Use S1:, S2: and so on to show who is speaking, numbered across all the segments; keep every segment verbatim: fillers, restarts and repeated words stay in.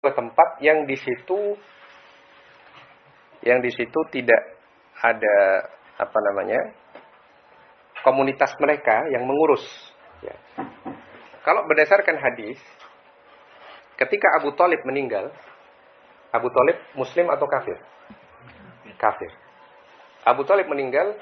S1: ke tempat yang di situ yang di situ tidak ada apa namanya komunitas mereka yang mengurus. Ya. Kalau berdasarkan hadis, ketika Abu Thalib meninggal, Abu Thalib Muslim atau kafir? Kafir. Abu Thalib meninggal,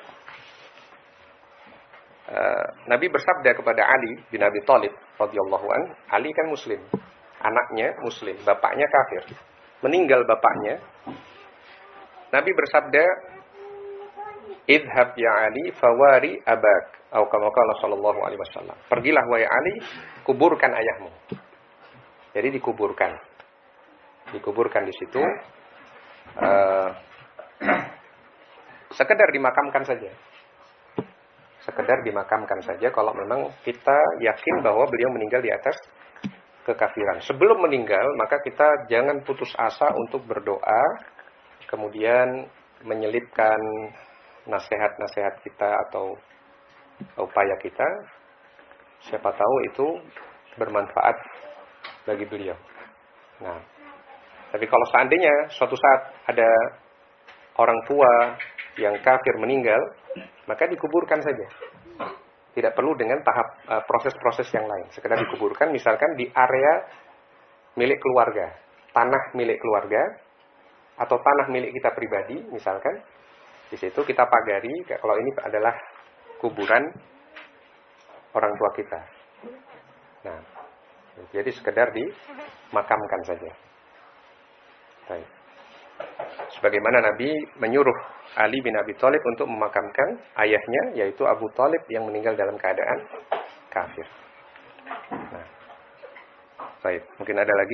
S1: uh, Nabi bersabda kepada Ali bin Abi Thalib radhiyallahu an, Ali kan Muslim, anaknya Muslim, bapaknya kafir. Meninggal bapaknya, Nabi bersabda, "Idhab ya Ali fawari abak." Atau kama qala sallallahu alaihi wasallam. Pergilah wahai Ali, kuburkan ayahmu. Jadi dikuburkan. Dikuburkan di situ. Uh, sekedar dimakamkan saja. Sekedar dimakamkan saja kalau memang kita yakin bahwa beliau meninggal di atas kekafiran. Sebelum meninggal, maka kita jangan putus asa untuk berdoa, kemudian menyelipkan nasihat-nasihat kita atau upaya kita. Siapa tahu itu bermanfaat bagi beliau. Nah, tapi kalau seandainya suatu saat ada orang tua yang kafir meninggal, maka dikuburkan saja. Tidak perlu dengan tahap uh, proses-proses yang lain. Sekedar dikuburkan, misalkan di area milik keluarga, tanah milik keluarga, atau tanah milik kita pribadi, misalkan. Di situ kita pagari, kalau ini adalah kuburan orang tua kita. Nah, jadi sekedar dimakamkan saja. Baik. Sebagaimana Nabi menyuruh Ali bin Abi Thalib untuk memakamkan ayahnya, yaitu Abu Thalib yang meninggal dalam keadaan kafir. Nah, baik. Mungkin ada lagi?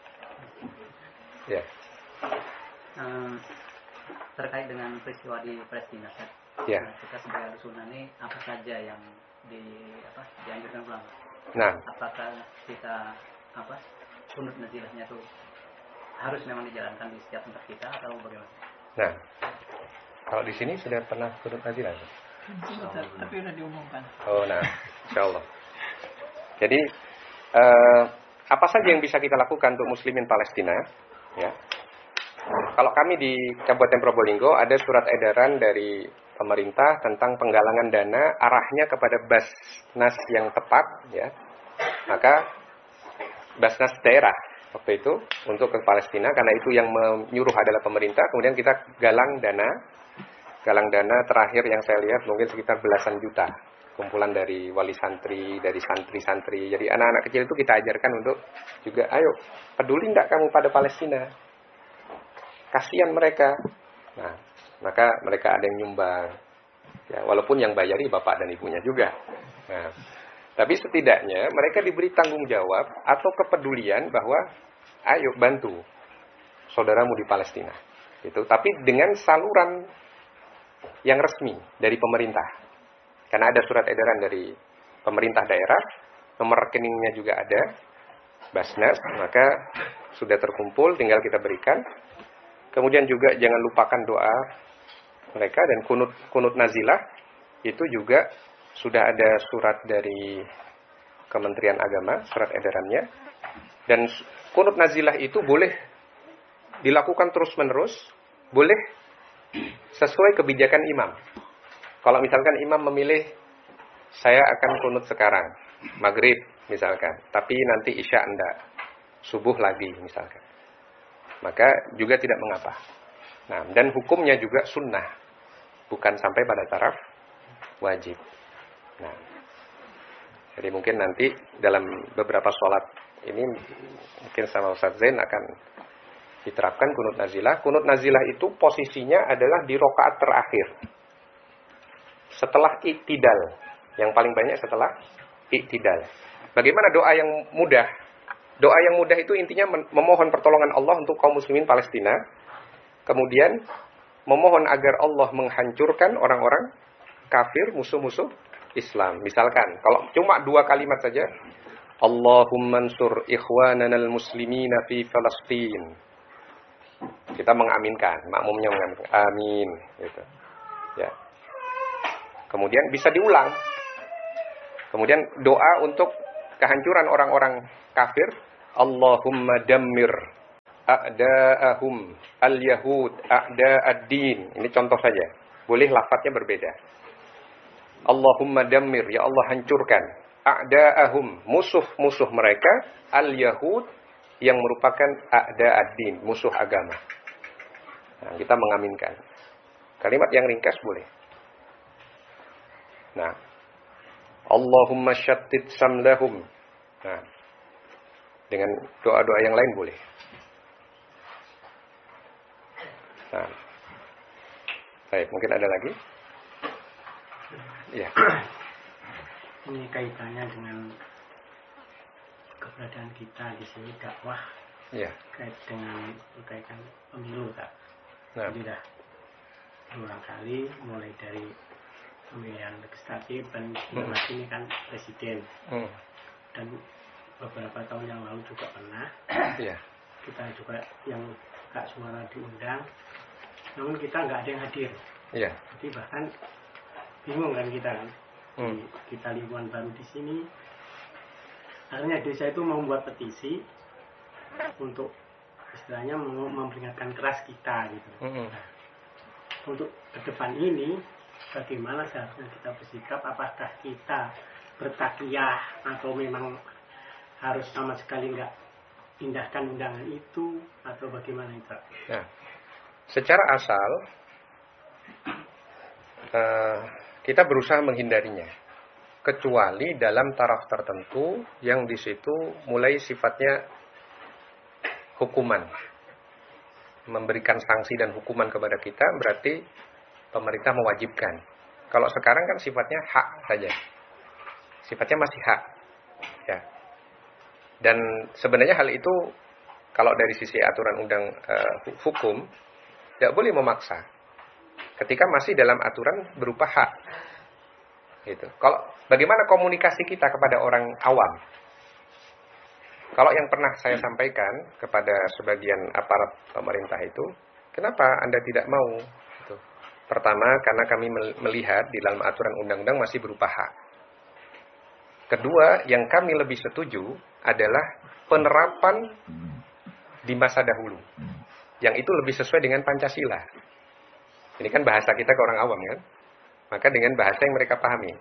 S1: Ya.
S2: Um, terkait dengan peristiwa di Palestina, kan?
S1: Ya.
S2: Nah, kita sebagai Ahlussunnah ini apa saja yang di apa dianjurkan ulama?
S1: Nah,
S2: apakah kita apa kunut nazilahnya itu harus memang dijalankan di setiap tempat kita atau bagaimana?
S1: Nah, kalau di sini sudah pernah kunut nazilah?
S3: Sudah, tapi sudah diumumkan.
S1: Oh, nah, insyaallah. Jadi eh, apa saja yang bisa kita lakukan untuk muslimin Palestina? Ya. Kalau kami di Kabupaten Probolinggo ada surat edaran dari pemerintah tentang penggalangan dana arahnya kepada Basnas yang tepat, ya. Maka Basnas daerah waktu itu untuk ke Palestina, karena itu yang menyuruh adalah pemerintah. Kemudian kita galang dana, galang dana terakhir yang saya lihat mungkin sekitar belasan juta, kumpulan dari wali santri, dari santri-santri. Jadi anak-anak kecil itu kita ajarkan untuk juga, ayo peduli enggak kamu pada Palestina? Kasihan mereka. Nah, maka mereka ada yang nyumbang. Ya, walaupun yang bayari bapak dan ibunya juga. Nah, tapi setidaknya mereka diberi tanggung jawab atau kepedulian bahwa ayo bantu saudaramu di Palestina. Gitu. Tapi dengan saluran yang resmi dari pemerintah. Karena ada surat edaran dari pemerintah daerah, nomor rekeningnya juga ada, Basnas, maka sudah terkumpul, tinggal kita berikan. Kemudian juga jangan lupakan doa mereka dan kunut kunut nazilah itu juga sudah ada surat dari Kementerian Agama, surat edarannya. Dan kunut nazilah itu boleh dilakukan terus-menerus, boleh sesuai kebijakan imam. Kalau misalkan imam memilih saya akan kunut sekarang, maghrib misalkan, tapi nanti isya enggak, subuh lagi misalkan, maka juga tidak mengapa. Nah, dan hukumnya juga sunnah, bukan sampai pada taraf wajib. Nah, jadi mungkin nanti dalam beberapa sholat ini mungkin sama Ustaz Zain akan diterapkan kunut nazilah. Kunut nazilah itu posisinya adalah di rakaat terakhir, setelah iktidal, yang paling banyak setelah iktidal. Bagaimana doa yang mudah? Doa yang mudah itu intinya memohon pertolongan Allah untuk kaum muslimin Palestina. Kemudian memohon agar Allah menghancurkan orang-orang kafir, musuh-musuh Islam. Misalkan, kalau cuma dua kalimat saja, Allahumma ansur ikhwanana al-muslimina fi Palestin. Kita mengaminkan, makmumnya mengaminkan. Amin. Gitu. Ya. Kemudian bisa diulang. Kemudian doa untuk kehancuran orang-orang kafir. Allahumma dammir a'da'ahum al-yahud a'da'ad-din. Ini contoh saja. Boleh lafadznya berbeda. Allahumma dammir, ya Allah hancurkan. A'da'ahum, musuh-musuh mereka, al-yahud, yang merupakan a'da'ad-din, musuh agama. Nah, kita mengaminkan. Kalimat yang ringkas boleh. Nah, Allahumma syattid samlahum. Nah, dengan doa-doa yang lain boleh. Nah, baik, mungkin ada lagi? Ya.
S4: Ini kaitannya dengan keberadaan kita di sini dakwah.
S1: Ya.
S4: Kait dengan berkaitan pemilu, Kak.
S1: Nah.
S4: Jadi dah berulang kali mulai dari pemilihan legislatif dan
S1: hmm.
S4: ini kan presiden.
S1: Hmm.
S4: Dan beberapa tahun yang lalu juga pernah.
S1: Ya.
S4: Kita juga yang Kak Suara diundang, namun kita nggak ada yang hadir.
S1: Ya.
S4: Jadi bahkan bingung kan kita kan.
S1: Hmm.
S4: Kita lingkungan baru di sini. Akhirnya desa itu membuat petisi untuk istilahnya memperingatkan keras kita gitu.
S1: Hmm.
S4: Nah, untuk ke depan ini bagaimana seharusnya kita bersikap? Apakah kita bertakiyah atau memang harus sama sekali nggak pindahkan undangan itu atau bagaimana itu?
S1: Nah, secara asal uh, kita berusaha menghindarinya, kecuali dalam taraf tertentu yang di situ mulai sifatnya hukuman, memberikan sanksi dan hukuman kepada kita, berarti pemerintah mewajibkan. Kalau sekarang kan sifatnya hak saja, sifatnya masih hak, ya. Dan sebenarnya hal itu kalau dari sisi aturan undang uh, hukum tidak boleh memaksa, ketika masih dalam aturan berupa hak. Gitu. Kalau bagaimana komunikasi kita kepada orang awam? Kalau yang pernah saya sampaikan kepada sebagian aparat pemerintah itu, kenapa Anda tidak mau? Gitu. Pertama, karena kami melihat di dalam aturan undang-undang masih berupa hak. Kedua, yang kami lebih setuju adalah penerapan di masa dahulu, yang itu lebih sesuai dengan Pancasila. Ini kan bahasa kita ke orang awam kan? Maka dengan bahasa yang mereka pahami.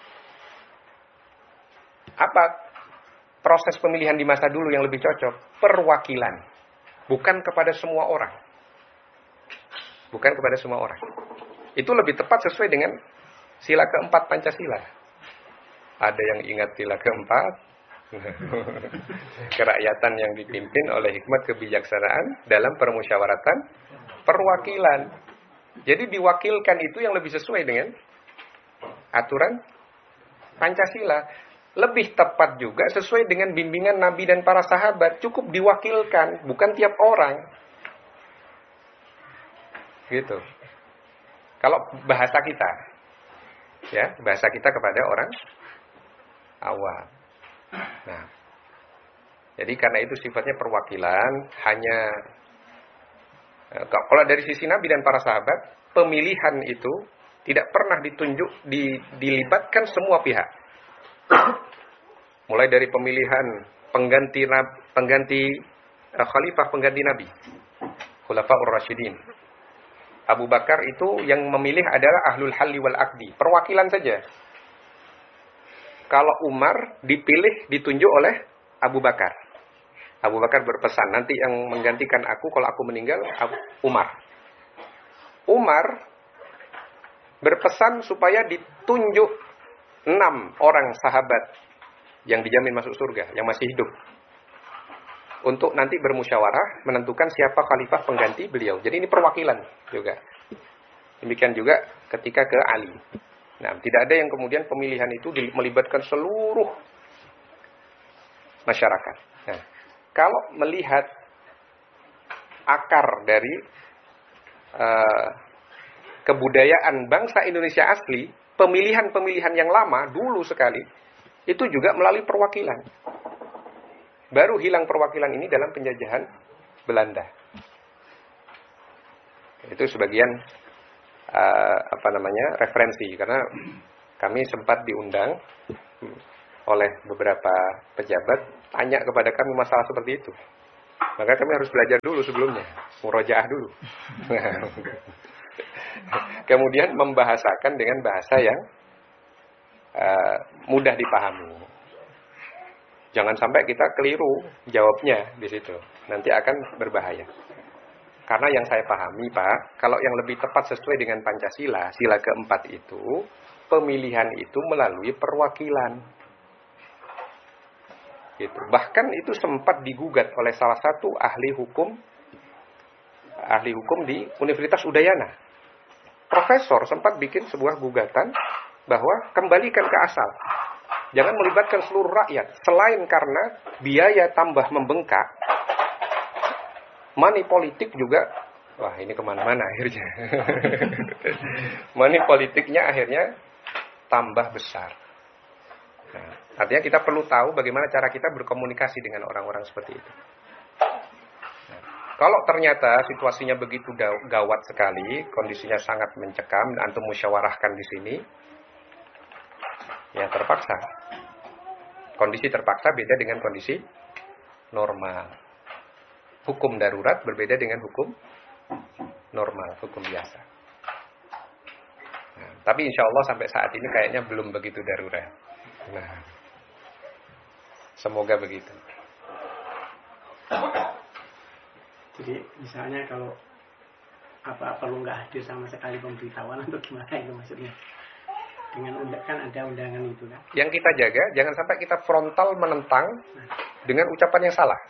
S1: Apa proses pemilihan di masa dulu yang lebih cocok? Perwakilan. Bukan kepada semua orang. Bukan kepada semua orang. Itu lebih tepat sesuai dengan sila keempat Pancasila. Ada yang ingat sila keempat? Kerakyatan yang dipimpin oleh hikmat kebijaksanaan dalam permusyawaratan perwakilan. Jadi diwakilkan itu yang lebih sesuai dengan aturan Pancasila. Lebih tepat juga sesuai dengan bimbingan Nabi dan para sahabat. Cukup diwakilkan, bukan tiap orang. Gitu. Kalau bahasa kita, ya bahasa kita kepada orang awam. Nah, jadi karena itu sifatnya perwakilan, hanya kalau dari sisi Nabi dan para sahabat, pemilihan itu tidak pernah ditunjuk, di, dilibatkan semua pihak. Mulai dari pemilihan pengganti pengganti uh, khalifah pengganti Nabi, Khulafaur Rasyidin. Abu Bakar itu yang memilih adalah ahlul halli wal aqdi, perwakilan saja. Kalau Umar dipilih ditunjuk oleh Abu Bakar. Abu Bakar berpesan, nanti yang menggantikan aku kalau aku meninggal, Umar. Umar berpesan supaya ditunjuk enam orang sahabat yang dijamin masuk surga, yang masih hidup. Untuk nanti bermusyawarah, menentukan siapa khalifah pengganti beliau. Jadi ini perwakilan juga. Demikian juga ketika ke Ali. Nah, tidak ada yang kemudian pemilihan itu melibatkan seluruh masyarakat. Nah, kalau melihat akar dari uh, kebudayaan bangsa Indonesia asli, pemilihan-pemilihan yang lama dulu sekali itu juga melalui perwakilan. Baru hilang perwakilan ini dalam penjajahan Belanda. Itu sebagian uh, apa namanya referensi, karena kami sempat diundang oleh beberapa pejabat tanya kepada kami masalah seperti itu. Maka kami harus belajar dulu sebelumnya, murojaah dulu. Kemudian membahasakan dengan bahasa yang uh, mudah dipahami. Jangan sampai kita keliru jawabnya di situ, nanti akan berbahaya. Karena yang saya pahami, Pak, kalau yang lebih tepat sesuai dengan Pancasila, sila keempat itu, pemilihan itu melalui perwakilan. Gitu. Bahkan itu sempat digugat oleh salah satu ahli hukum, ahli hukum di Universitas Udayana. Profesor sempat bikin sebuah gugatan bahwa kembalikan ke asal. Jangan melibatkan seluruh rakyat. Selain karena biaya tambah membengkak, money politik juga, wah ini kemana-mana akhirnya. Money politiknya akhirnya tambah besar. Nah, artinya kita perlu tahu bagaimana cara kita berkomunikasi dengan orang-orang seperti itu. Nah, kalau ternyata situasinya begitu gawat sekali, kondisinya sangat mencekam, antum musyawarahkan di sini, ya terpaksa. Kondisi terpaksa beda dengan kondisi normal. Hukum darurat berbeda dengan hukum normal, hukum biasa. Nah, tapi insya Allah sampai saat ini kayaknya belum begitu darurat. Nah, semoga begitu.
S4: Jadi misalnya kalau apa perlu nggak hadir sama sekali pemberitahuan atau gimana itu maksudnya? Dengan undang kan ada undangan itu kan.
S1: Yang kita jaga jangan sampai kita frontal menentang dengan ucapan yang salah.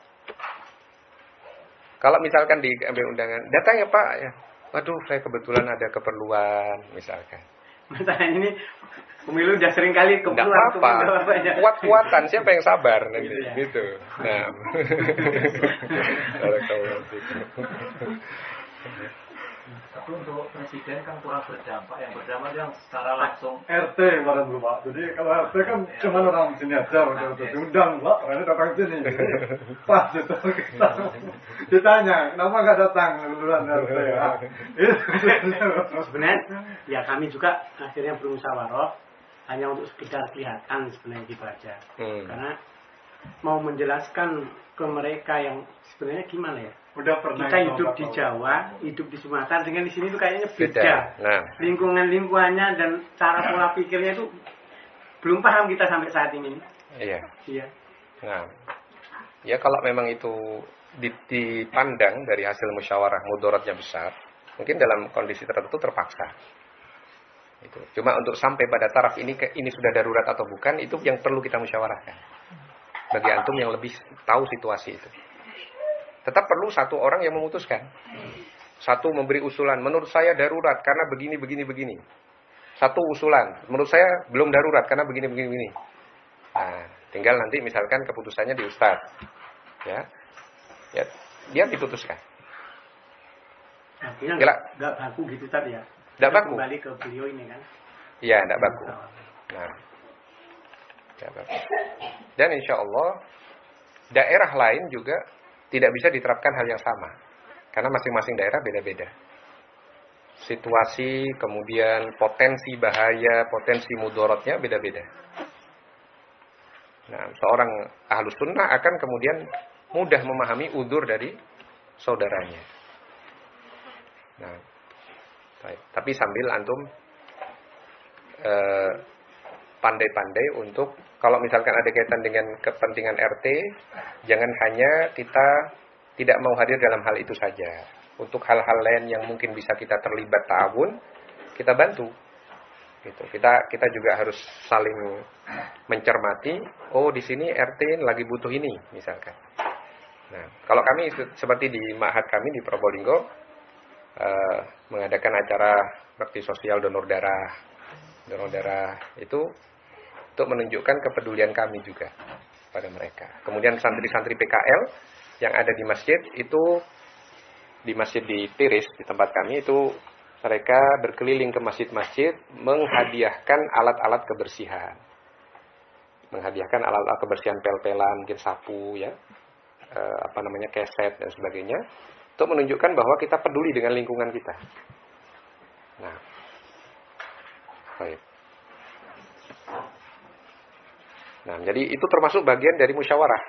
S1: Kalau misalkan diambil undangan, datang ya Pak ya. Waduh, saya kebetulan ada keperluan misalkan.
S4: Masalahnya ini pemilu udah sering kali keperluan.
S1: Enggak apa-apa. Kuat-kuatan siapa yang sabar nanti
S4: gitu. Ya?
S1: Gitu. Nah.
S5: Tapi untuk presiden kan kurang berdampak, yang berdampak yang secara langsung
S6: R T kemarin dulu Pak. Jadi kalau R T kan ya, cuma orang sini aja, udah diundang Pak, orangnya datang sini. Jadi pas itu kita ditanya, kenapa nggak datang duluan R T ya?
S4: Sebenarnya ya kami juga akhirnya bermusyawarah hanya untuk sekedar kelihatan sebenarnya gitu aja. Hmm. Karena mau menjelaskan ke mereka yang sebenarnya gimana ya?
S6: Udah pernah
S4: kita hidup di Jawa, hidup di Sumatera, dengan di sini tuh kayaknya beda.
S1: Nah.
S4: Lingkungan-lingkungannya dan cara pola pikirnya itu belum paham kita sampai saat ini.
S1: Iya.
S4: Iya.
S1: Nah, ya kalau memang itu dipandang dari hasil musyawarah mudaratnya besar, mungkin dalam kondisi tertentu terpaksa. Itu. Cuma untuk sampai pada taraf ini ini sudah darurat atau bukan, itu yang perlu kita musyawarahkan. Bagi antum yang lebih tahu situasi itu. Tetap perlu satu orang yang memutuskan. Satu memberi usulan, menurut saya darurat karena begini, begini, begini. Satu usulan, menurut saya belum darurat karena begini, begini, begini. Nah, tinggal nanti misalkan keputusannya di ustaz. Ya, ya dia diputuskan.
S4: Akhirnya nggak baku gitu tadi ya?
S1: Nggak baku.
S4: Kembali ke beliau ini kan?
S1: Iya, nggak baku. Nah, nggak baku. Dan insya Allah daerah lain juga tidak bisa diterapkan hal yang sama. Karena masing-masing daerah beda-beda. Situasi, kemudian potensi bahaya, potensi mudaratnya beda-beda. Nah, seorang ahlus sunnah akan kemudian mudah memahami udzur dari saudaranya. Nah, baik. Tapi sambil antum eh, pandai-pandai untuk kalau misalkan ada kaitan dengan kepentingan R T, jangan hanya kita tidak mau hadir dalam hal itu saja. Untuk hal-hal lain yang mungkin bisa kita terlibat ta'awun, kita bantu. Gitu. Kita kita juga harus saling mencermati. Oh, di sini R T lagi butuh ini, misalkan. Nah, kalau kami seperti di ma'had kami di Probolinggo eh, mengadakan acara bakti sosial donor darah, donor darah itu untuk menunjukkan kepedulian kami juga pada mereka. Kemudian santri-santri P K L yang ada di masjid itu, di masjid di Tiris, di tempat kami itu, mereka berkeliling ke masjid-masjid menghadiahkan alat-alat kebersihan. Menghadiahkan alat-alat kebersihan, pel-pelan, mungkin sapu ya, e, apa namanya, keset dan sebagainya, untuk menunjukkan bahwa kita peduli dengan lingkungan kita. Nah, baik. Nah, jadi itu termasuk bagian dari musyawarah.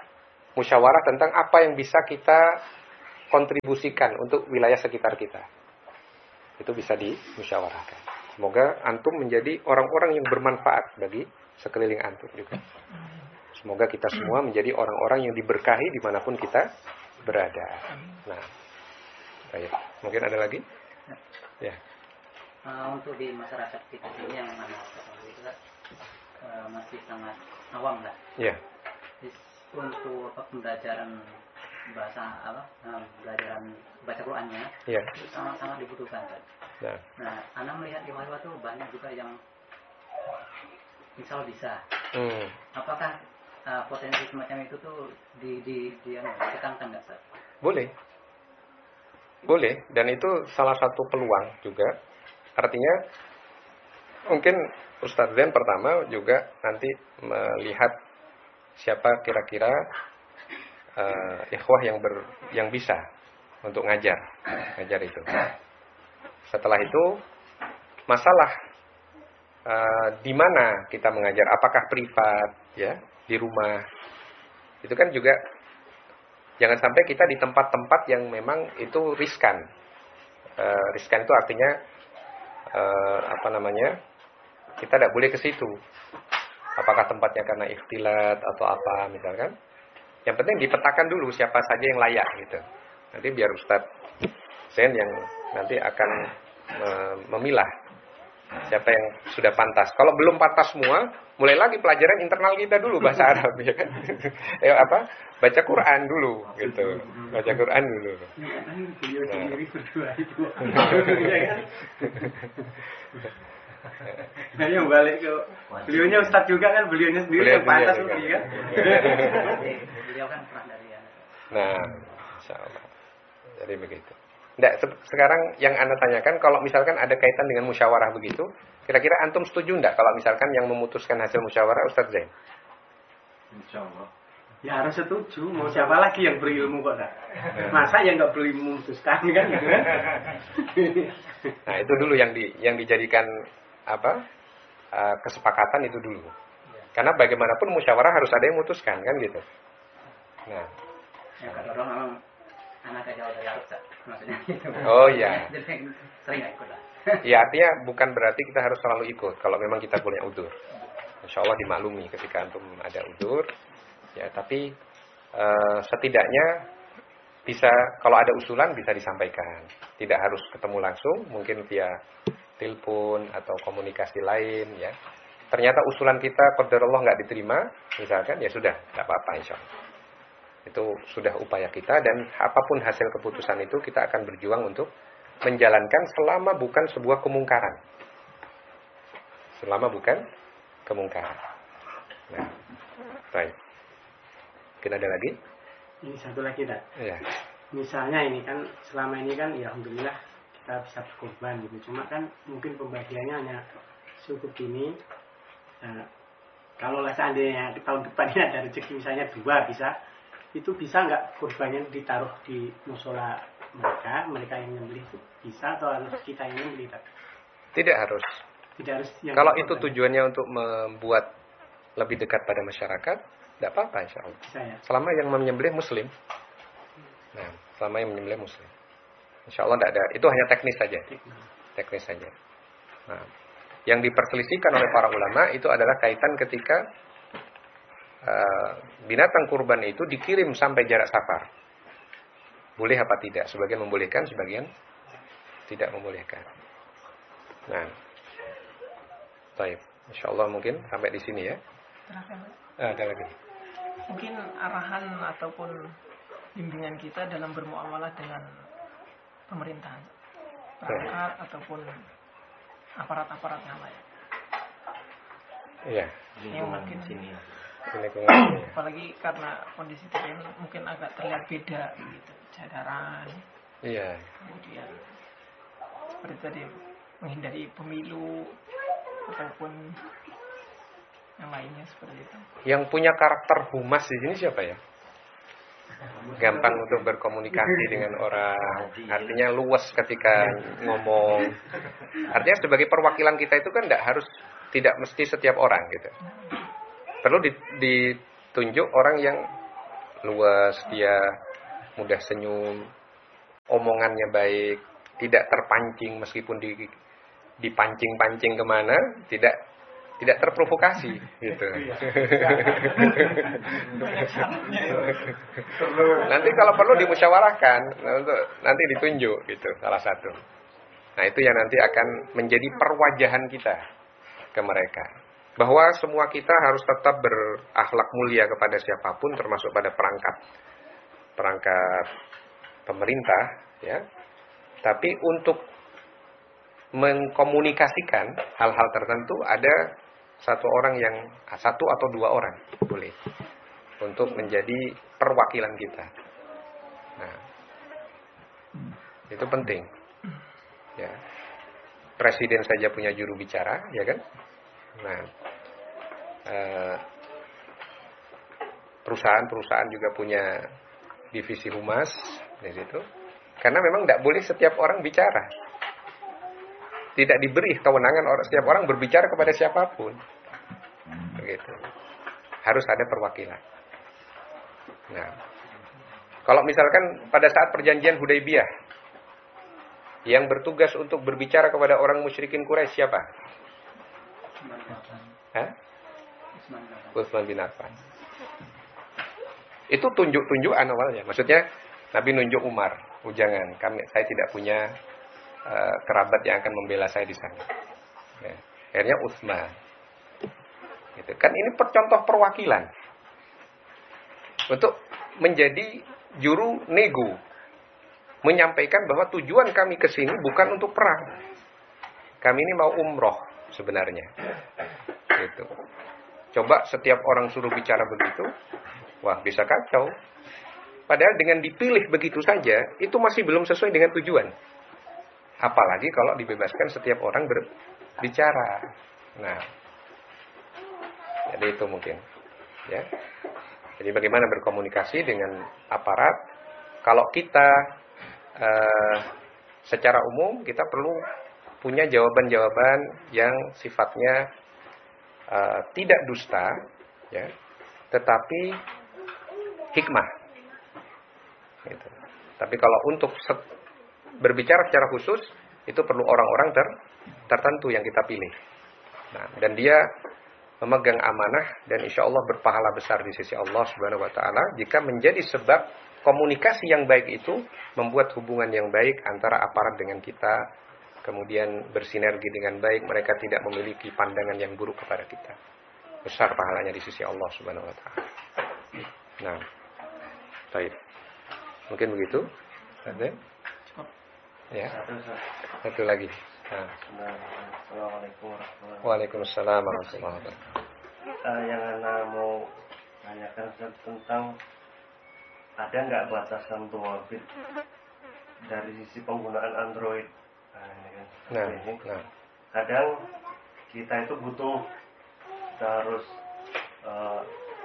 S1: musyawarah tentang apa yang bisa kita kontribusikan untuk wilayah sekitar kita. Itu bisa dimusyawarahkan. Semoga antum menjadi orang-orang yang bermanfaat bagi sekeliling antum juga. Semoga kita semua menjadi orang-orang yang diberkahi dimanapun kita berada. Nah, baik. Mungkin ada lagi? Ya.
S2: Uh, untuk di masyarakat kita ini yang mana itu uh, masih sangat awam lah.
S1: Ya.
S2: Untuk pembelajaran bahasa apa? Uh, pembelajaran baca Qur'annya
S1: ya.
S2: itu sangat-sangat dibutuhkan kan.
S1: Nah,
S2: nah, anak melihat di mahasiswa tuh banyak juga yang insya Allah bisa.
S1: hmm.
S2: Apakah uh, potensi semacam itu tuh di di di anu, ditekankan nggak, Ustaz?
S1: Boleh. Boleh, dan itu salah satu peluang juga. Artinya mungkin Ustadz Zen pertama juga nanti melihat siapa kira-kira uh, ikhwah yang ber, yang bisa untuk ngajar, ngajar itu. Setelah itu masalah uh, di mana kita mengajar, apakah privat ya, di rumah. Itu kan juga jangan sampai kita di tempat-tempat yang memang itu riskan. Uh, riskan itu artinya uh, apa namanya? Kita tidak boleh ke situ. Apakah tempatnya karena ikhtilat atau apa misalkan. Yang penting dipetakan dulu siapa saja yang layak gitu. Nanti biar Ustadz Zen yang nanti akan memilah siapa yang sudah pantas. Kalau belum pantas semua, mulai lagi pelajaran internal kita dulu bahasa Arab ya kan. Eh apa? Baca Quran dulu gitu. Baca Quran dulu.
S4: Nah, yang balik ke beliaunya Ustadz juga kan, beliaunya sendiri yang pantas lebih kan.
S2: Beliau kan pernah dari ya.
S1: Nah, insyaallah. Jadi begitu. Nggak, sekarang yang Anda tanyakan, kalau misalkan ada kaitan dengan musyawarah begitu, kira-kira antum setuju enggak kalau misalkan yang memutuskan hasil musyawarah Ustadz Zain?
S5: Insyaallah.
S4: Ya harus setuju, mau siapa lagi yang berilmu kok dah? Masa yang nggak berilmu memutuskan kan gitu kan?
S1: Nah, itu dulu yang di yang dijadikan apa? Uh, kesepakatan itu dulu. Karena bagaimanapun musyawarah harus ada yang memutuskan kan gitu. Nah,
S2: ya kata orang memang anak aja udah ya maksudnya gitu.
S1: Oh iya.
S2: Jadi sering ikut lah.
S1: Ya artinya bukan berarti kita harus selalu ikut kalau memang kita punya udzur. Insyaallah dimaklumi ketika antum ada udzur. Ya, tapi uh, setidaknya bisa kalau ada usulan bisa disampaikan. Tidak harus ketemu langsung, mungkin via telepon atau komunikasi lain ya. Ternyata usulan kita qadarullah enggak diterima, misalkan ya sudah, enggak apa-apa insyaallah. Itu sudah upaya kita dan apapun hasil keputusan itu kita akan berjuang untuk menjalankan selama bukan sebuah kemungkaran. Selama bukan kemungkaran. Nah, baik. Mungkin ada lagi?
S4: Ini satu lagi dah.
S1: Iya.
S4: Misalnya ini kan selama ini kan ya alhamdulillah kita bisa berkorban gitu. Cuma kan mungkin pembagiannya hanya cukup gini. Nah, kalau seandainya tahun depan ini ada rezeki misalnya dua bisa, itu bisa nggak kurbannya ditaruh di musola mereka, mereka yang nyembelih itu bisa atau harus kita yang nyembelih?
S1: Tidak harus.
S4: Tidak harus.
S1: Kalau itu tujuannya untuk membuat lebih dekat pada masyarakat, tidak apa-apa insyaallah.
S4: Ya.
S1: Selama yang menyembelih muslim. Nah, selama yang menyembelih muslim. Insyaallah tidak ada. Itu hanya teknis saja. Teknis saja. Nah, yang diperselisihkan oleh para ulama itu adalah kaitan ketika uh, binatang kurban itu dikirim sampai jarak safar. Boleh apa tidak? Sebagian membolehkan, sebagian tidak membolehkan. Nah, baik. Insyaallah mungkin sampai di sini ya.
S3: Terakhir.
S1: Ah, ada lagi.
S3: Mungkin arahan ataupun bimbingan kita dalam bermuamalah dengan pemerintahan, perangkat ataupun aparat-aparat yang lain.
S1: Iya.
S3: Yang mungkin sini. Apalagi karena kondisi terkini mungkin agak terlihat beda gitu, cadaran.
S1: Iya.
S3: Kemudian seperti tadi menghindari pemilu ataupun yang lainnya seperti itu.
S1: Yang punya karakter humas di sini siapa ya? Gampang untuk berkomunikasi dengan orang, artinya luas ketika ngomong. Artinya sebagai perwakilan kita itu kan tidak harus, tidak mesti setiap orang gitu. Perlu ditunjuk orang yang luas, dia mudah senyum, omongannya baik, tidak terpancing meskipun di, dipancing-pancing kemana, tidak tidak terprovokasi gitu. Nanti kalau perlu dimusyawarahkan, nanti ditunjuk gitu salah satu. Nah, itu yang nanti akan menjadi perwajahan kita ke mereka. Bahwa semua kita harus tetap berakhlak mulia kepada siapapun, termasuk pada perangkat perangkat pemerintah, ya. Tapi untuk mengkomunikasikan hal-hal tertentu ada satu orang yang satu atau dua orang boleh untuk menjadi perwakilan kita. Nah, itu penting. Ya. Presiden saja punya juru bicara, ya kan? Nah, eh, perusahaan-perusahaan juga punya divisi humas di situ. Karena memang tidak boleh setiap orang bicara. Tidak diberi kewenangan orang setiap orang berbicara kepada siapapun. Begitu. Harus ada perwakilan. Nah, kalau misalkan pada saat perjanjian Hudaybiyah yang bertugas untuk berbicara kepada orang musyrikin Quraisy siapa? Hah? Utsman bin Affan. Itu tunjuk-tunjukan awalnya. Maksudnya Nabi nunjuk Umar, oh jangan, kami saya tidak punya uh, kerabat yang akan membela saya di sana. Ya. Akhirnya Utsman. Gitu. Kan ini contoh perwakilan untuk menjadi juru nego, menyampaikan bahwa tujuan kami ke sini bukan untuk perang. Kami ini mau umroh sebenarnya. Gitu. Coba setiap orang suruh bicara begitu, wah bisa kacau. Padahal dengan dipilih begitu saja, itu masih belum sesuai dengan tujuan. Apalagi kalau dibebaskan setiap orang berbicara. Nah, jadi itu mungkin. Ya. Jadi bagaimana berkomunikasi dengan aparat? Kalau kita uh, secara umum kita perlu punya jawaban-jawaban yang sifatnya uh, tidak dusta, ya, tetapi hikmah. Gitu. Tapi kalau untuk set, berbicara secara khusus, itu perlu orang-orang ter, tertentu yang kita pilih. Nah, dan dia memegang amanah dan insya Allah berpahala besar di sisi Allah Subhanahu Wa Taala jika menjadi sebab komunikasi yang baik itu membuat hubungan yang baik antara aparat dengan kita, kemudian bersinergi dengan baik, mereka tidak memiliki pandangan yang buruk kepada kita. Besar pahalanya di sisi Allah Subhanahu Wa Taala. Nah, baik. Mungkin begitu. Ada? Ya. Satu lagi. Nah.
S7: Assalamualaikum warahmatullahi wabarakatuh.
S1: Waalaikumsalam warahmatullahi wabarakatuh.
S7: Uh, yang Anda mau tanyakan tentang ada nggak batasan dhawabit dari sisi penggunaan Android? Nah, ini kan.
S1: Nah,
S7: ini.
S1: nah.
S7: Kadang kita itu butuh kita harus uh,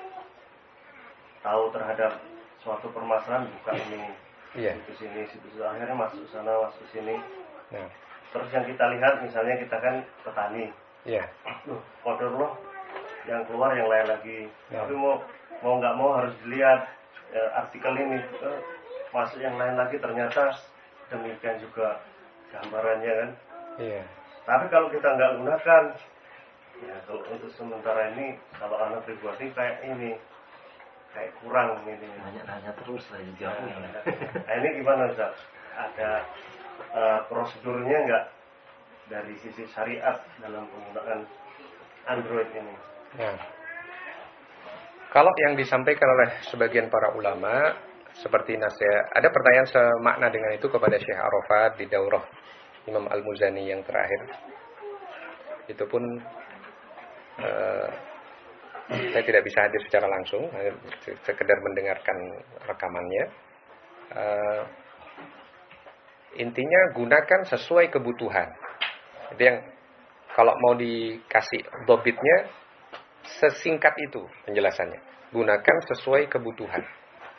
S7: tahu terhadap suatu permasalahan, buka ini,
S1: yeah.
S7: situ sini, situ sini, akhirnya masuk sana, masuk sini.
S1: Nah.
S7: Terus yang kita lihat, misalnya kita kan petani,
S1: yeah.
S7: loh, kodarullah yang keluar yang lain lagi.
S1: Yeah.
S7: Tapi mau mau nggak mau harus dilihat ya, artikel ini, eh, masuk yang lain lagi ternyata demikian juga gambarannya kan.
S1: Yeah.
S7: Tapi kalau kita nggak gunakan, ya kalau untuk sementara ini, kalau anak pribadi kayak ini. Kayak kurang ini.
S5: Nanya-nanya terus saya jawab.
S7: Nah, nah ini gimana Ustaz? Ada uh, prosedurnya nggak dari sisi syariat dalam penggunaan Android ini?
S1: Nah, kalau yang disampaikan oleh sebagian para ulama seperti nasihat, ada pertanyaan semakna dengan itu kepada Syekh Arafat di daurah Imam Al-Muzani yang terakhir. Itu pun uh, saya tidak bisa hadir secara langsung, sekedar mendengarkan rekamannya. Uh, intinya gunakan sesuai kebutuhan. Jadi yang kalau mau dikasih dobitnya sesingkat itu penjelasannya. Gunakan sesuai kebutuhan.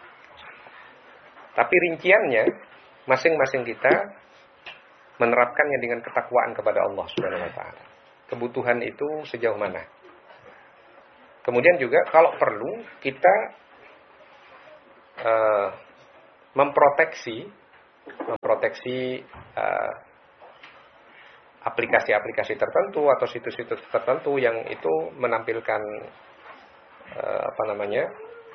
S1: Tapi rinciannya masing-masing kita menerapkannya dengan ketakwaan kepada Allah Subhanahu Wa Taala. Kebutuhan itu sejauh mana? Kemudian juga kalau perlu kita uh, memproteksi memproteksi uh, aplikasi-aplikasi tertentu atau situs-situs tertentu yang itu menampilkan uh, apa namanya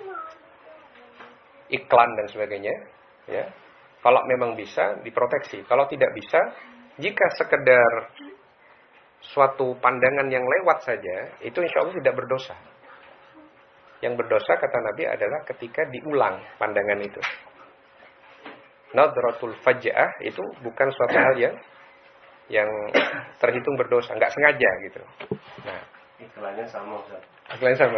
S1: iklan dan sebagainya, ya. Kalau memang bisa diproteksi, kalau tidak bisa, jika sekedar suatu pandangan yang lewat saja, itu insya Allah tidak berdosa. Yang berdosa kata Nabi adalah ketika diulang pandangan itu. Nadratul faj'ah itu bukan suatu hal yang yang terhitung berdosa, nggak sengaja gitu. Nah,
S7: iklannya sama, Ustaz.
S1: Iklannya sama.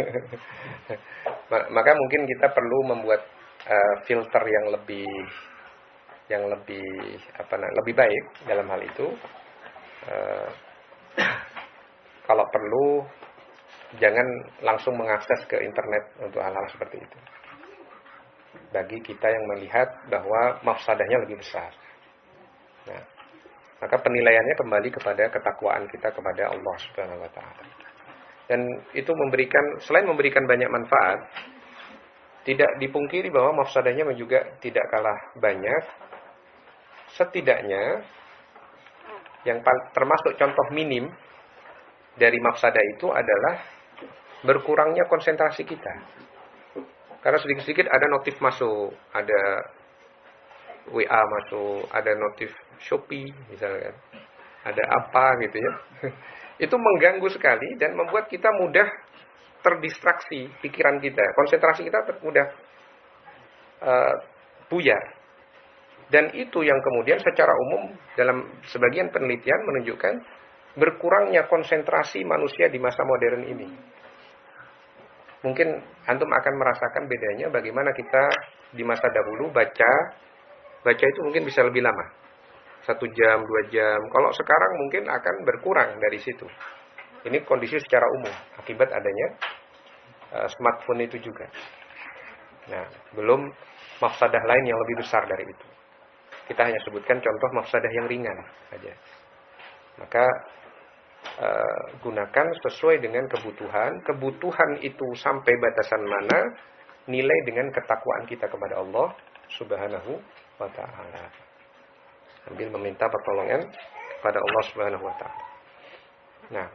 S1: Maka mungkin kita perlu membuat uh, filter yang lebih yang lebih apa namanya lebih baik dalam hal itu. Uh, kalau perlu jangan langsung mengakses ke internet untuk hal-hal seperti itu. Bagi kita yang melihat bahwa mafsadahnya lebih besar. Nah, maka penilaiannya kembali kepada ketakwaan kita kepada Allah Subhanahu wa taala. Dan itu memberikan, selain memberikan banyak manfaat, tidak dipungkiri bahwa mafsadahnya juga tidak kalah banyak. Setidaknya yang termasuk contoh minim dari mafsadah itu adalah berkurangnya konsentrasi kita. Karena sedikit-sedikit ada notif masuk, ada W A masuk, ada notif Shopee misalnya, ada apa gitu ya. Itu mengganggu sekali dan membuat kita mudah terdistraksi pikiran kita, konsentrasi kita mudah uh, buyar. Dan itu yang kemudian secara umum dalam sebagian penelitian menunjukkan berkurangnya konsentrasi manusia di masa modern ini. Mungkin antum akan merasakan bedanya bagaimana kita di masa dahulu baca baca itu mungkin bisa lebih lama, satu jam, dua jam. Kalau sekarang mungkin akan berkurang dari situ. Ini kondisi secara umum akibat adanya uh, smartphone itu juga. Nah, belum mafsadah lain yang lebih besar dari itu. Kita hanya sebutkan contoh mafsadah yang ringan saja. Maka uh, gunakan sesuai dengan kebutuhan. Kebutuhan itu sampai batasan mana, nilai dengan ketakwaan kita kepada Allah Subhanahu wa ta'ala. Sambil meminta pertolongan kepada Allah Subhanahu wa ta'ala. Nah,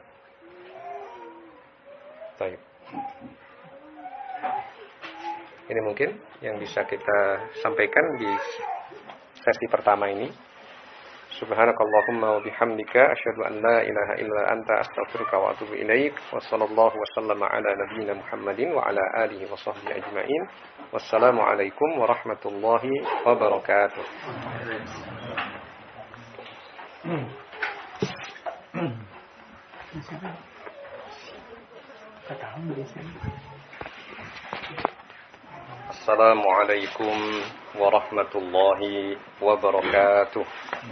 S1: baik. Ini mungkin yang bisa kita sampaikan di sesi pertama ini. Subhanakallahumma wa bihamdika asyhadu an la ilaha illa anta astaghfiruka wa atubu ilaik. Wa sallallahu wa sallama ala nabiyyina Muhammadin wa ala alihi wa sahbihi ajma'in. Wassalamu alaikum warahmatullahi wabarakatuh. Assalamualaikum warahmatullahi wabarakatuh.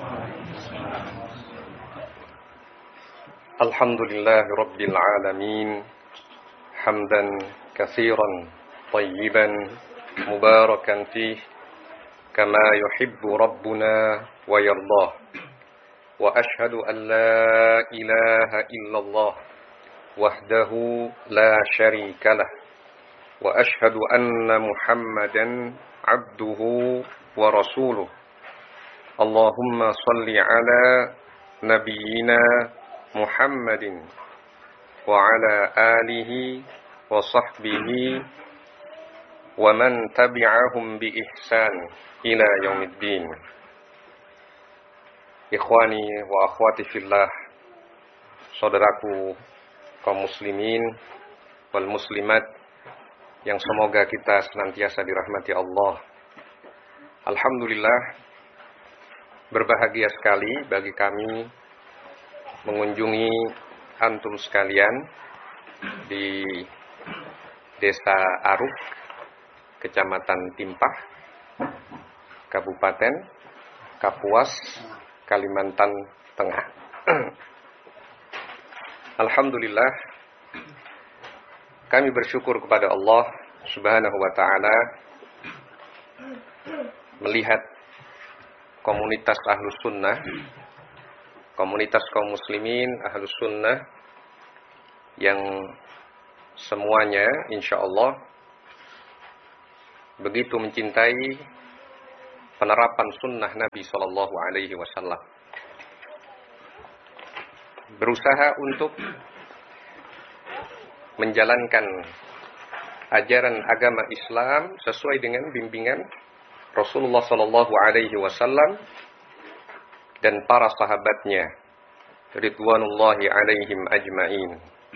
S1: Alhamdulillahi rabbil alamin. Hamdan katsiran tayyiban mubarakan fih kama yuhibbu rabbuna wa yardah. Wa ashhadu an la ilaha illallah wahdahu la syarika lah. Wa ashhadu anna Muhammadan abduhu wa rasuluh. Allahumma salli ala nabiyyina Muhammadin wa ala alihi wa sahbihi wa man tabi'ahum bi ihsan ila yaumiddin. Ikhwani wa akhwati fillah, saudaraku kaum muslimin wal muslimat yang semoga kita senantiasa dirahmati Allah. Alhamdulillah, berbahagia sekali bagi kami mengunjungi antum sekalian di Desa Aruk, Kecamatan Timpah, Kabupaten Kapuas, Kalimantan Tengah. Alhamdulillah, kami bersyukur kepada Allah Subhanahu wa ta'ala melihat komunitas Ahlus Sunnah, komunitas kaum muslimin Ahlus Sunnah yang semuanya insya Allah begitu mencintai penerapan sunnah Nabi Shallallahu Alaihi Wasallam, berusaha untuk menjalankan ajaran agama Islam sesuai dengan bimbingan Rasulullah Shallallahu Alaihi Wasallam dan para sahabatnya ridwanullahi alaihim ajma'in.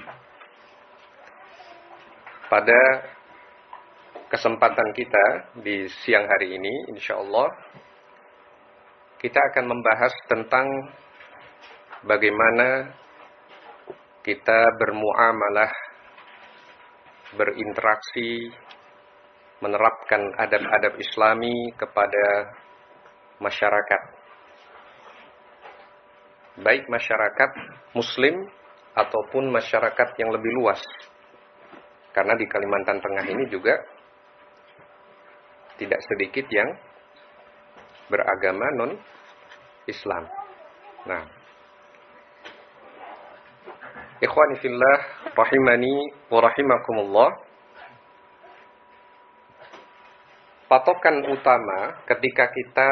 S1: Pada kesempatan kita di siang hari ini, insyaallah kita akan membahas tentang bagaimana kita bermuamalah, berinteraksi, menerapkan adab-adab Islami kepada masyarakat, baik masyarakat Muslim ataupun masyarakat yang lebih luas. Karena di Kalimantan Tengah ini juga tidak sedikit yang beragama non-Islam. Nah, ikhwani fillah rahimani wa rahimakumullah, patokan utama ketika kita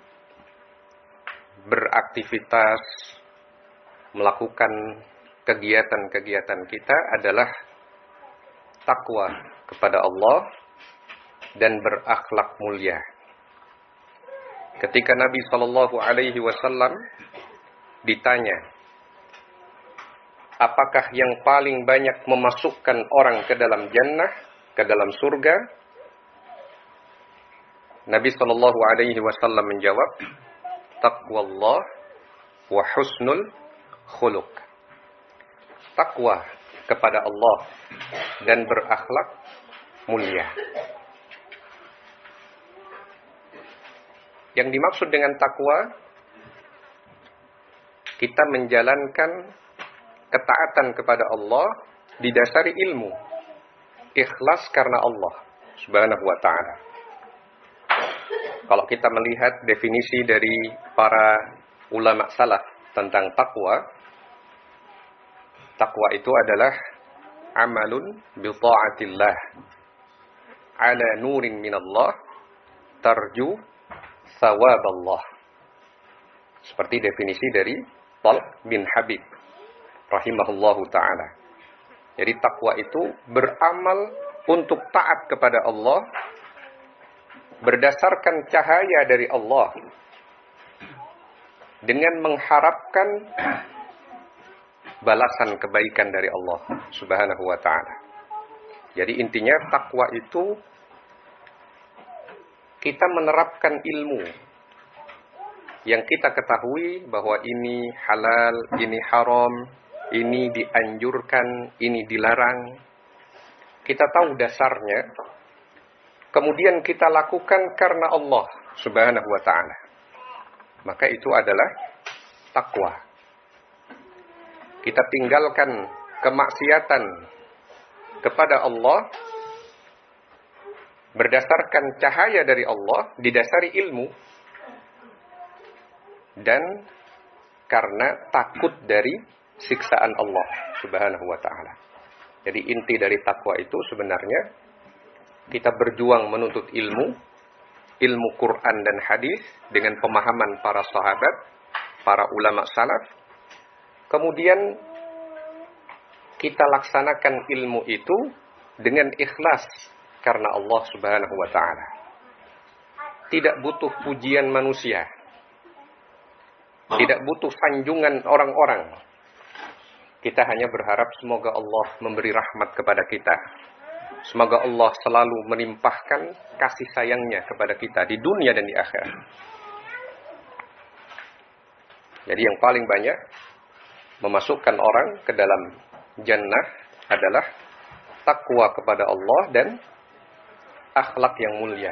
S1: beraktivitas, melakukan kegiatan-kegiatan kita adalah takwa kepada Allah dan berakhlak mulia. Ketika Nabi Shallallahu Alaihi Wasallam ditanya, apakah yang paling banyak memasukkan orang ke dalam jannah, ke dalam surga? Nabi Shallallahu Alaihi Wasallam menjawab, taqwallah wa husnul khuluq. Takwa kepada Allah dan berakhlak mulia. Yang dimaksud dengan takwa, kita menjalankan ketaatan kepada Allah didasari ilmu, ikhlas karena Allah Subhanahu wa ta'ala. Kalau kita melihat definisi dari para ulama salaf tentang takwa, takwa itu adalah amalun bi ta'atillah ala nurin minallah tarju thawaballah. Seperti definisi dari Talq bin Habib rahimahullahu ta'ala. Jadi takwa itu beramal untuk taat kepada Allah berdasarkan cahaya dari Allah dengan mengharapkan balasan kebaikan dari Allah Subhanahu wa ta'ala. Jadi intinya takwa itu kita menerapkan ilmu yang kita ketahui bahwa ini halal, ini haram, ini dianjurkan, ini dilarang. Kita tahu dasarnya, kemudian kita lakukan karena Allah Subhanahu wa ta'ala. Maka itu adalah takwa. Kita tinggalkan kemaksiatan kepada Allah berdasarkan cahaya dari Allah, didasari ilmu, dan karena takut dari siksaan Allah Subhanahu wa ta'ala. Jadi inti dari takwa itu sebenarnya kita berjuang menuntut ilmu, ilmu Quran dan hadis dengan pemahaman para sahabat, para ulama salaf. Kemudian kita laksanakan ilmu itu dengan ikhlas karena Allah Subhanahu wa ta'ala. Tidak butuh pujian manusia. Tidak butuh sanjungan orang-orang. Kita hanya berharap semoga Allah memberi rahmat kepada kita. Semoga Allah selalu melimpahkan kasih sayangnya kepada kita di dunia dan di akhirat. Jadi yang paling banyak memasukkan orang ke dalam jannah adalah takwa kepada Allah dan akhlak yang mulia.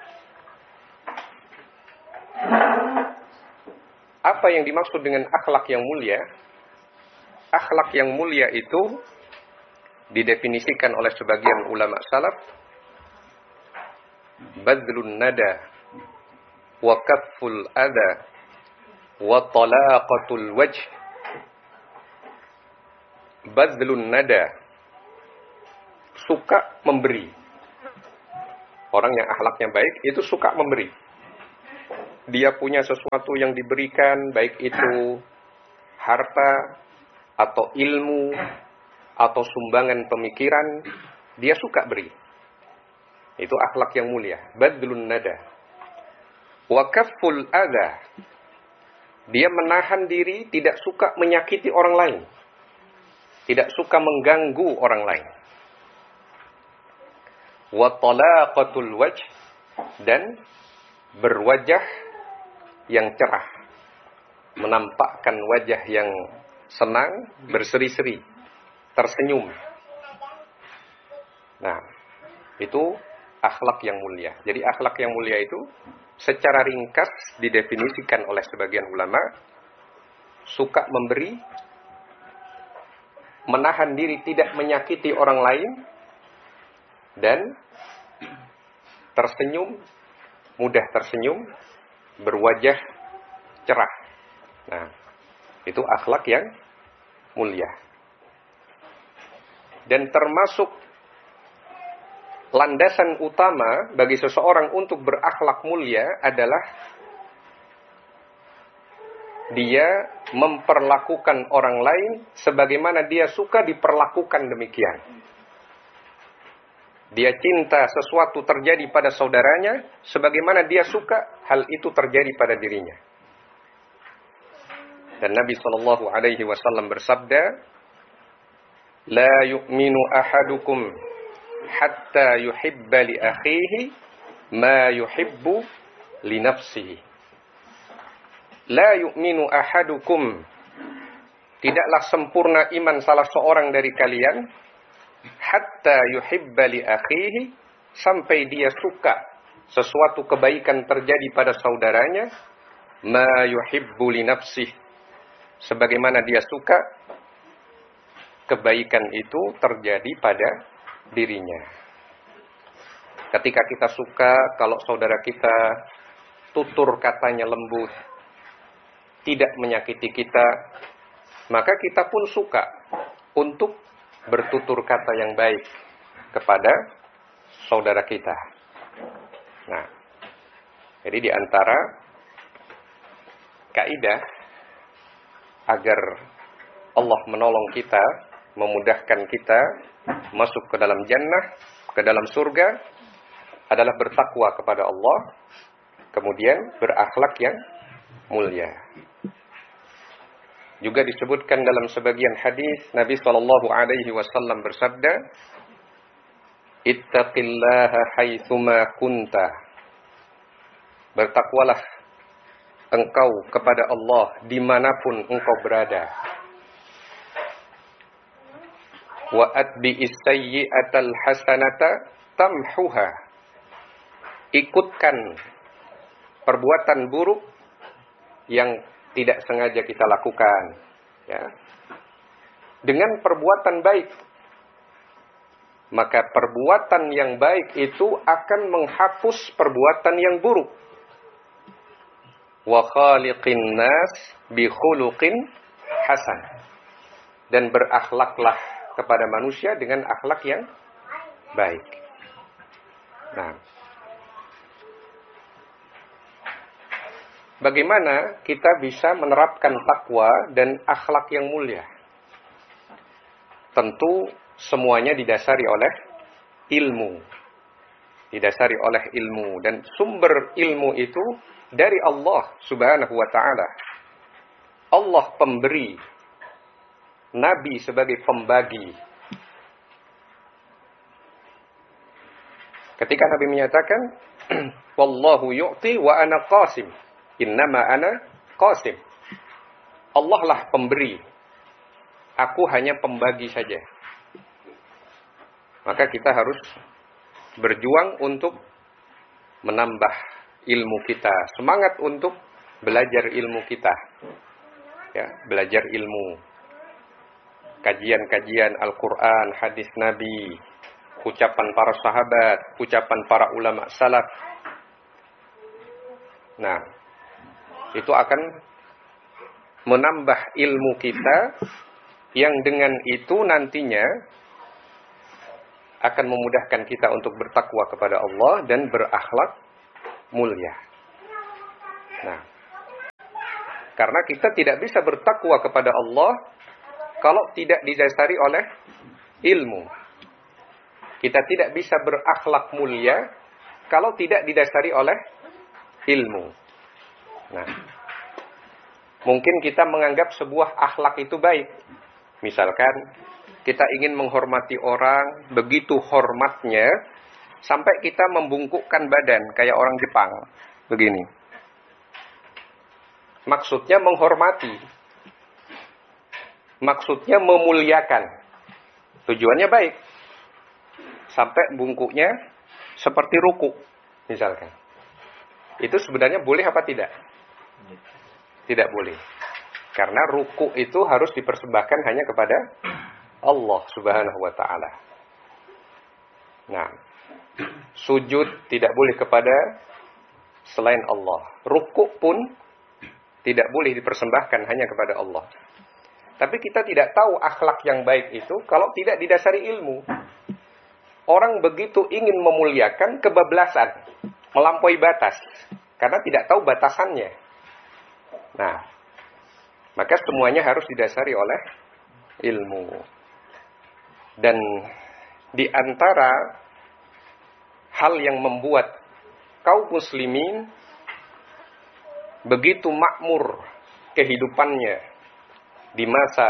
S1: Apa yang dimaksud dengan akhlak yang mulia? Akhlak yang mulia itu didefinisikan oleh sebagian ulama salaf, badlun nada wa kafful adha wa talaqatul wajh. Badlun nada, suka memberi, Orang yang akhlaknya baik itu suka memberi. Dia punya sesuatu yang diberikan, baik itu harta atau ilmu atau sumbangan pemikiran, dia suka beri. Itu akhlak yang mulia. Badlun nada. Wa kafful adha. Dia menahan diri, tidak suka menyakiti orang lain. Tidak suka mengganggu orang lain. Wa talaqatul wajh. Dan berwajah yang cerah. Menampakkan wajah yang senang, berseri-seri, tersenyum. Nah, itu akhlak yang mulia. Jadi akhlak yang mulia itu secara ringkas didefinisikan oleh sebagian ulama, suka memberi, menahan diri tidak menyakiti orang lain, dan tersenyum, mudah tersenyum, berwajah cerah. Nah, itu akhlak yang mulia. Dan termasuk landasan utama bagi seseorang untuk berakhlak mulia adalah dia memperlakukan orang lain sebagaimana dia suka diperlakukan demikian. Dia cinta sesuatu terjadi pada saudaranya sebagaimana dia suka hal itu terjadi pada dirinya. Dan Nabi sallallahu alaihi wasallam bersabda, "La yu'minu ahadukum hatta yuhibba li akhihi ma yuhibbu li nafsihi." La yu'minu ahadukum, tidaklah sempurna iman salah seorang dari kalian, hatta yuhibba li akhihi, sampai dia suka sesuatu kebaikan terjadi pada saudaranya, ma yuhibbu li nafsihi, sebagaimana dia suka kebaikan itu terjadi pada dirinya. Ketika kita suka kalau saudara kita tutur katanya lembut, tidak menyakiti kita, maka kita pun suka untuk bertutur kata yang baik kepada saudara kita. Nah, jadi di antara kaidah agar Allah menolong kita, memudahkan kita masuk ke dalam jannah, ke dalam surga, adalah bertakwa kepada Allah, kemudian berakhlak yang mulia. Juga disebutkan dalam sebagian hadis, Nabi sallallahu alaihi wasallam bersabda, "Ittaqillaha haitsuma kunta." Bertakwalah engkau kepada Allah dimanapun engkau berada. Wa atbi'is sayyi'atal hasanata tamhuha. Ikutkan perbuatan buruk yang tidak sengaja kita lakukan, ya, dengan perbuatan baik. Maka perbuatan yang baik itu akan menghapus perbuatan yang buruk. Wa khaliqin nas bi khuluqin hasan. Dan berakhlaklah kepada manusia dengan akhlak yang baik. Nah, bagaimana kita bisa menerapkan takwa dan akhlak yang mulia? Tentu semuanya didasari oleh ilmu. Didasari oleh ilmu. Dan sumber ilmu itu dari Allah subhanahu wa ta'ala. Allah pemberi, Nabi sebagai pembagi. Ketika Nabi menyatakan, "Wallahu yu'ti wa ana qasim. Innama ana qasim." Allah lah pemberi, aku hanya pembagi saja. Maka kita harus berjuang untuk menambah ilmu kita, semangat untuk belajar ilmu kita, ya, belajar ilmu, kajian-kajian Al-Quran, hadis Nabi, ucapan para sahabat, ucapan para ulama salaf. Nah, itu akan menambah ilmu kita, yang dengan itu nantinya akan memudahkan kita untuk bertakwa kepada Allah dan berakhlak mulia. Nah, karena kita tidak bisa bertakwa kepada Allah kalau tidak didasari oleh ilmu. Kita tidak bisa berakhlak mulia kalau tidak didasari oleh ilmu. Nah, mungkin kita menganggap sebuah akhlak itu baik. Misalkan kita ingin menghormati orang, begitu hormatnya sampai kita membungkukkan badan kayak orang Jepang. Begini. Maksudnya menghormati. Maksudnya memuliakan. Tujuannya baik. Sampai bungkuknya seperti ruku, misalkan. Itu sebenarnya boleh apa tidak? Tidak boleh. Karena ruku itu harus dipersembahkan hanya kepada Allah Subhanahu wa ta'ala. Nah, sujud tidak boleh kepada selain Allah. Ruku pun tidak boleh dipersembahkan hanya kepada Allah. Tapi kita tidak tahu akhlak yang baik itu kalau tidak didasari ilmu. Orang begitu ingin memuliakan kebablasan, melampaui batas, karena tidak tahu batasannya. Nah, maka semuanya harus didasari oleh ilmu. Dan di antara hal yang membuat kaum muslimin begitu makmur kehidupannya di masa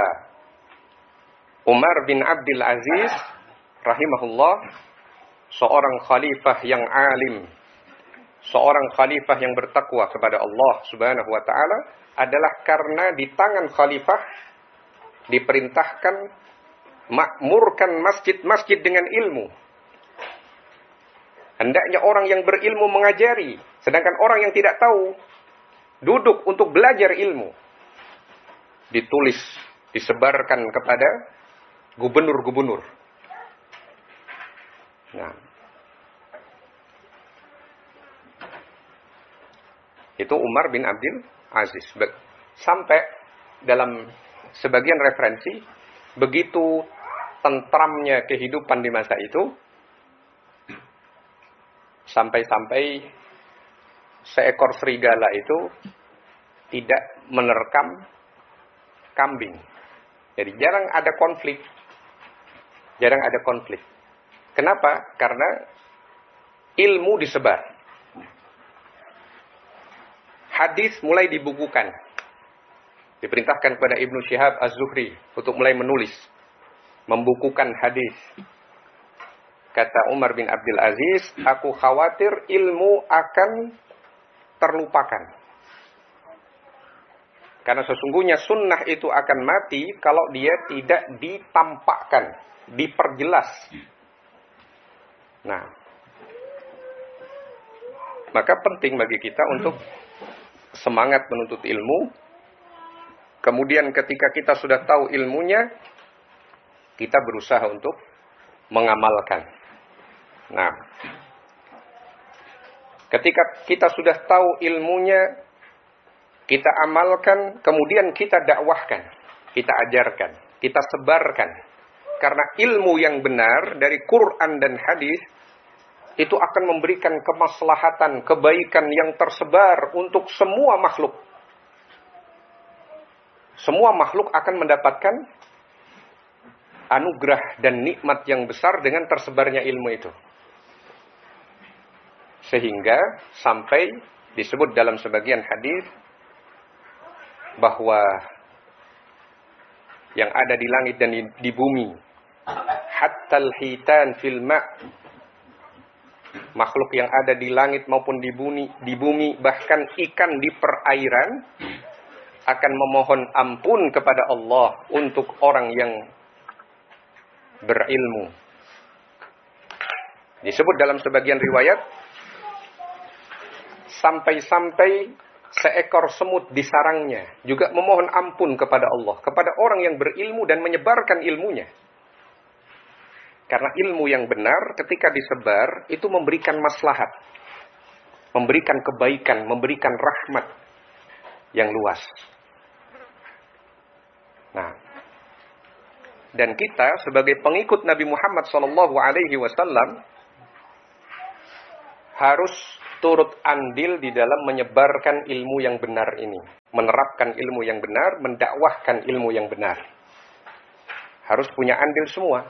S1: Umar bin Abdul Aziz rahimahullah, seorang khalifah yang alim, seorang khalifah yang bertakwa kepada Allah Subhanahu wa ta'ala, adalah karena di tangan khalifah diperintahkan makmurkan masjid-masjid dengan ilmu. Hendaknya orang yang berilmu mengajari, sedangkan orang yang tidak tahu duduk untuk belajar ilmu. Ditulis, disebarkan kepada gubernur-gubernur. Nah, itu Umar bin Abdul Aziz. Sampai dalam sebagian referensi, begitu tentramnya kehidupan di masa itu, sampai-sampai seekor serigala itu tidak menerkam kambing. Jadi jarang ada konflik. Jarang ada konflik. Kenapa? Karena ilmu disebar. Hadis mulai dibukukan. Diperintahkan kepada Ibnu Syihab Az-Zuhri untuk mulai menulis, membukukan hadis. Kata Umar bin Abdul Aziz, aku khawatir ilmu akan terlupakan. Karena sesungguhnya sunnah itu akan mati kalau dia tidak ditampakkan, diperjelas. Nah, maka penting bagi kita untuk semangat menuntut ilmu. Kemudian ketika kita sudah tahu ilmunya, kita berusaha untuk mengamalkan. Nah, ketika kita sudah tahu ilmunya, kita amalkan, kemudian kita dakwahkan, kita ajarkan, kita sebarkan. Karena ilmu yang benar dari Quran dan hadis itu akan memberikan kemaslahatan, kebaikan yang tersebar untuk semua makhluk. Semua makhluk akan mendapatkan anugerah dan nikmat yang besar dengan tersebarnya ilmu itu. Sehingga sampai disebut dalam sebagian hadis bahwa yang ada di langit dan di, di bumi, hatta al-hitan fil ma', makhluk yang ada di langit maupun di bumi, di bumi bahkan ikan di perairan akan memohon ampun kepada Allah untuk orang yang berilmu. Disebut dalam sebagian riwayat sampai-sampai seekor semut di sarangnya juga memohon ampun kepada Allah, kepada orang yang berilmu dan menyebarkan ilmunya. Karena ilmu yang benar ketika disebar itu memberikan maslahat, memberikan kebaikan, memberikan rahmat yang luas. Nah, Dan kita sebagai pengikut Nabi Muhammad shallallahu alaihi wasallam harus turut andil di dalam menyebarkan ilmu yang benar ini. Menerapkan ilmu yang benar, mendakwahkan ilmu yang benar. Harus punya andil semua.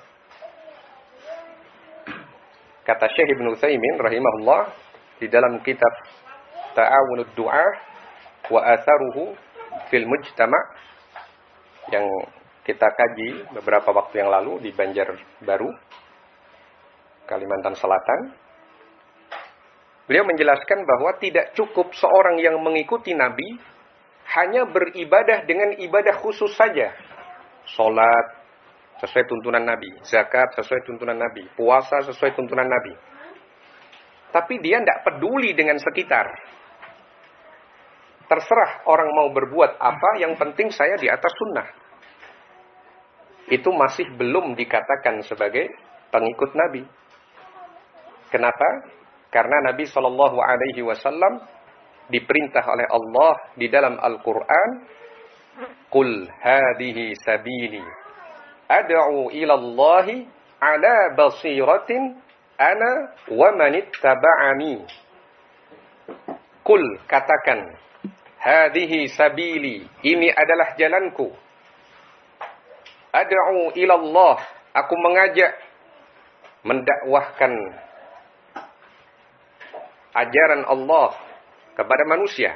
S1: Kata Syekh Ibnu Utsaimin rahimahullah di dalam kitab Ta'awunud Du'a wa Atharuhu fil Mujtama' yang kita kaji beberapa waktu yang lalu di Banjarbaru, Kalimantan Selatan. Beliau menjelaskan bahwa tidak cukup seorang yang mengikuti Nabi hanya beribadah dengan ibadah khusus saja. Salat sesuai tuntunan Nabi, zakat sesuai tuntunan Nabi, puasa sesuai tuntunan Nabi. Tapi dia tidak peduli dengan sekitar. Terserah orang mau berbuat apa, yang penting saya di atas sunnah. Itu masih belum dikatakan sebagai pengikut Nabi. Kenapa? Karena Nabi shallallahu alaihi wasallam diperintah oleh Allah di dalam Al-Quran, Qul hadihi sabili ad'u ilallahi ala basiratin ana wa manittaba'ani. Qul, katakan, hadihi sabili, ini adalah jalanku. Ad'u ilallah, aku mengajak, mendakwahkan ajaran Allah kepada manusia.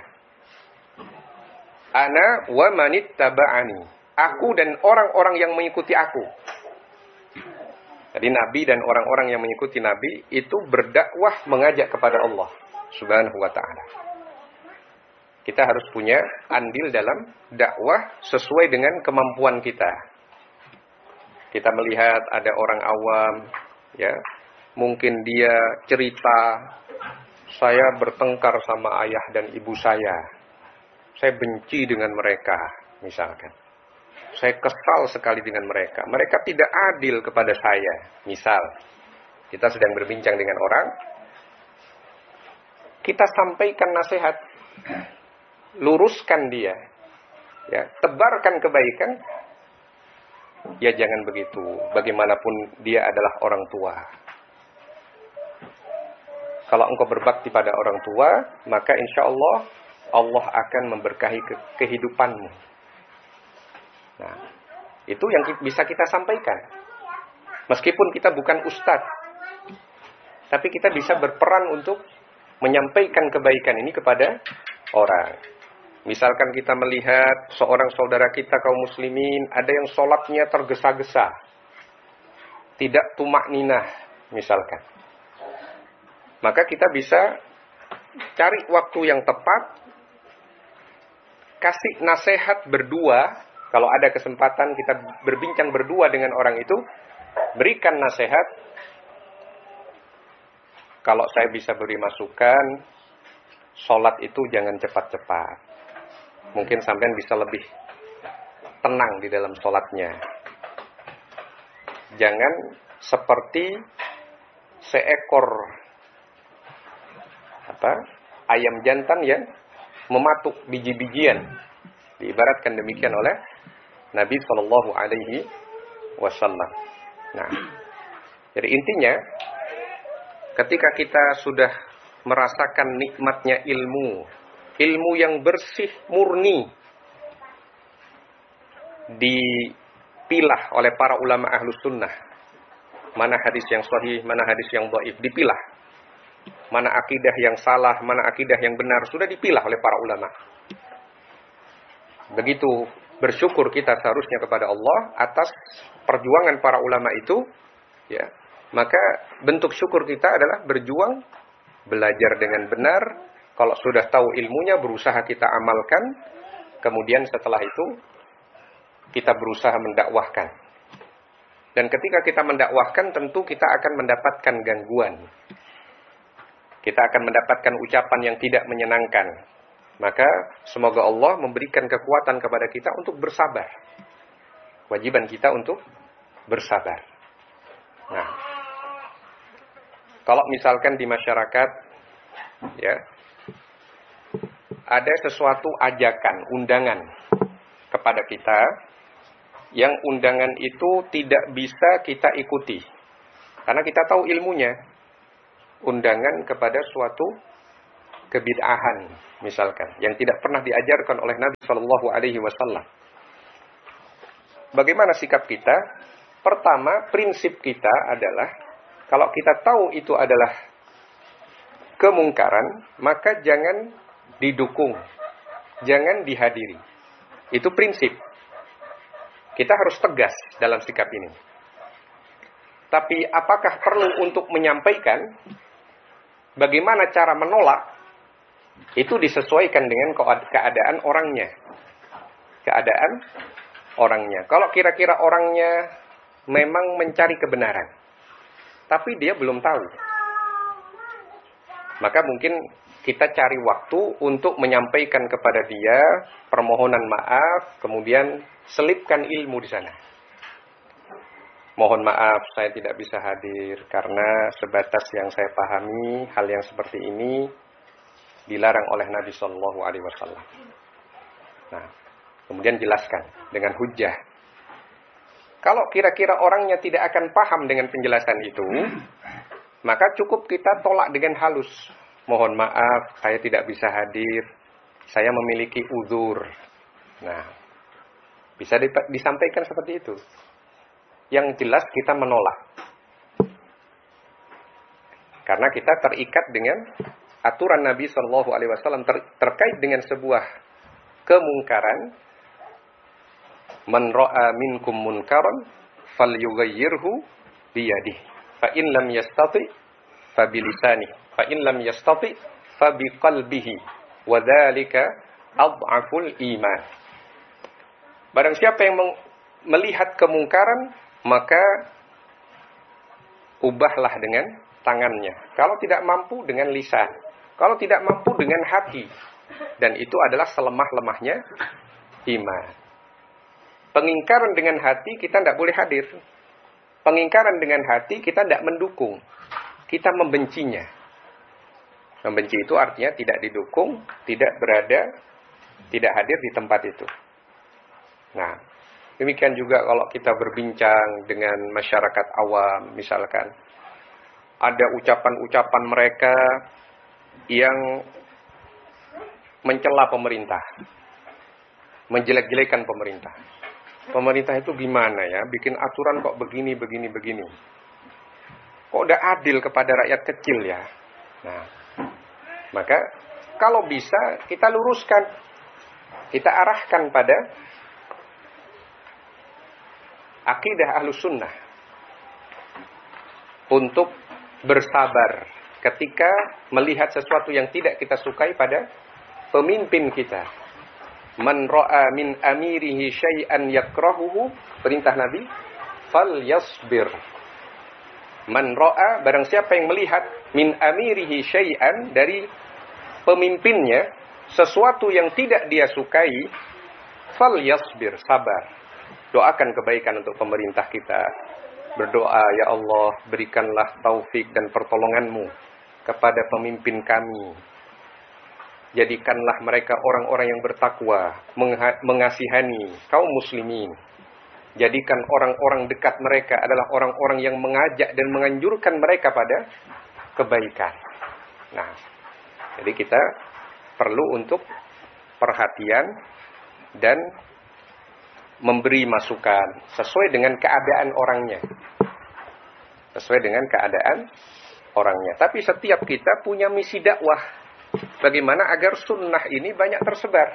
S1: Ana wa manittaba'ani, aku dan orang-orang yang mengikuti aku. Jadi Nabi dan orang-orang yang mengikuti Nabi itu berdakwah mengajak kepada Allah Subhanahu wa ta'ala. Kita harus punya andil dalam dakwah sesuai dengan kemampuan kita. Kita melihat ada orang awam, ya, mungkin dia cerita, saya bertengkar sama ayah dan ibu saya. Saya benci dengan mereka, misalkan. Saya kesal sekali dengan mereka. Mereka tidak adil kepada saya. Misal, kita sedang berbincang dengan orang, kita sampaikan nasihat, luruskan dia, ya, tebarkan kebaikan. Ya jangan begitu. Bagaimanapun dia adalah orang tua. Kalau engkau berbakti pada orang tua, maka insya Allah Allah akan memberkahi ke kehidupanmu. Nah, itu yang bisa kita sampaikan. Meskipun kita bukan ustadz, tapi kita bisa berperan untuk menyampaikan kebaikan ini kepada orang. Misalkan kita melihat seorang saudara kita kaum muslimin, ada yang sholatnya tergesa-gesa, tidak tumak ninah, misalkan. Maka kita bisa cari waktu yang tepat, kasih nasihat berdua. Kalau ada kesempatan kita berbincang berdua dengan orang itu, berikan nasihat. Kalau saya bisa beri masukan, sholat itu jangan cepat-cepat. Mungkin sampean bisa lebih tenang di dalam sholatnya. Jangan seperti seekor apa ayam jantan yang mematuk biji-bijian. Diibaratkan demikian oleh Nabi Shallallahu Alaihi Wasallam. Nah, jadi intinya, ketika kita sudah merasakan nikmatnya ilmu, ilmu yang bersih, murni, dipilah oleh para ulama ahlus sunnah. Mana hadis yang sahih, mana hadis yang dhaif, dipilah. Mana akidah yang salah, mana akidah yang benar, sudah dipilah oleh para ulama. Begitu bersyukur kita seharusnya kepada Allah atas perjuangan para ulama itu, ya. Maka bentuk syukur kita adalah berjuang, belajar dengan benar. Kalau sudah tahu ilmunya, berusaha kita amalkan. Kemudian setelah itu, kita berusaha mendakwahkan. Dan ketika kita mendakwahkan, tentu kita akan mendapatkan gangguan. Kita akan mendapatkan ucapan yang tidak menyenangkan. Maka semoga Allah memberikan kekuatan kepada kita untuk bersabar. Wajiban kita untuk bersabar. Nah, kalau misalkan di masyarakat, ya, ada sesuatu ajakan, undangan kepada kita yang undangan itu tidak bisa kita ikuti. Karena kita tahu ilmunya. Undangan kepada suatu kebid'ahan misalkan yang tidak pernah diajarkan oleh Nabi Shallallahu Alaihi Wasallam. Bagaimana sikap kita? Pertama, prinsip kita adalah kalau kita tahu itu adalah kemungkaran, maka jangan didukung, jangan dihadiri. Itu prinsip. Kita harus tegas dalam sikap ini. Tapi apakah perlu untuk menyampaikan? Bagaimana cara menolak? Itu disesuaikan dengan keadaan orangnya. Keadaan orangnya. Kalau kira-kira orangnya memang mencari kebenaran, tapi dia belum tahu, maka mungkin kita cari waktu untuk menyampaikan kepada dia permohonan maaf, kemudian selipkan ilmu di sana. Mohon maaf, saya tidak bisa hadir karena sebatas yang saya pahami, hal yang seperti ini dilarang oleh Nabi Shallallahu Alaihi Wasallam. Nah, kemudian jelaskan dengan hujjah. Kalau kira-kira orangnya tidak akan paham dengan penjelasan itu, maka cukup kita tolak dengan halus. Mohon maaf, saya tidak bisa hadir, saya memiliki uzur. Nah, bisa disampaikan seperti itu. Yang jelas kita menolak. Karena kita terikat dengan aturan Nabi Shallallahu Alaihi Wasallam ter- terkait dengan sebuah kemungkaran. Man ra'a minkum munkaran falyughayyirhu biyadihi. Fa in lam yastati fa bilisanihi. Fa in lam yastati fa biqalbihi. Wa dzalika adhaful iman. Barang siapa yang meng- melihat kemungkaran, maka ubahlah dengan tangannya. Kalau tidak mampu dengan lisan. Kalau tidak mampu dengan hati. Dan itu adalah selemah-lemahnya iman. Pengingkaran dengan hati kita tidak boleh hadir. Pengingkaran dengan hati kita tidak mendukung. Kita membencinya. Membenci itu artinya tidak didukung, tidak berada, tidak hadir di tempat itu. Nah, demikian juga kalau kita berbincang dengan masyarakat awam, misalkan ada ucapan-ucapan mereka yang mencela pemerintah, menjelek-jelekan pemerintah. Pemerintah itu gimana ya, bikin aturan kok begini, begini, begini. Kok udah adil kepada rakyat kecil ya. Nah, maka kalau bisa kita luruskan, kita arahkan pada akidah Ahlus Sunnah untuk bersabar ketika melihat sesuatu yang tidak kita sukai pada pemimpin kita. Man ra'a min amirihi syai'an yakrahuhu, perintah Nabi, falyasbir. Man ra'a, barang siapa yang melihat min amirihi syai'an, dari pemimpinnya sesuatu yang tidak dia sukai, falyasbir, sabar. Doakan kebaikan untuk pemerintah kita. Berdoa, ya Allah, berikanlah taufik dan pertolongan-Mu kepada pemimpin kami. Jadikanlah mereka orang-orang yang bertakwa, mengasihani kaum muslimin. Jadikan orang-orang dekat mereka adalah orang-orang yang mengajak dan menganjurkan mereka pada kebaikan. Nah, jadi kita perlu untuk perhatian dan memberi masukan sesuai dengan keadaan orangnya. Sesuai dengan keadaan orangnya. Tapi setiap kita punya misi dakwah. Bagaimana agar sunnah ini banyak tersebar.